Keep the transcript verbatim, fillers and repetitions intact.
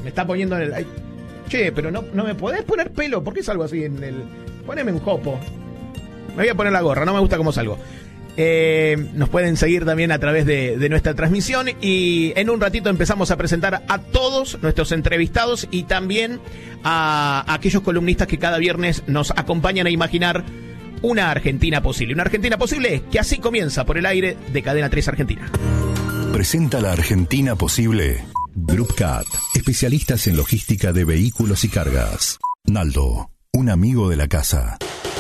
Me está poniendo en el... Ay, che, pero no, no me podés poner pelo. ¿Por qué salgo así en el...? Poneme un jopo. Me voy a poner la gorra, no me gusta cómo salgo. Eh, nos pueden seguir también a través de, de nuestra transmisión y en un ratito empezamos a presentar a todos nuestros entrevistados y también a, a aquellos columnistas que cada viernes nos acompañan a imaginar una Argentina posible. Una Argentina posible que así comienza por el aire de Cadena tres Argentina. Presenta la Argentina posible. Groupcat, especialistas en logística de vehículos y cargas. Naldo, un amigo de la casa.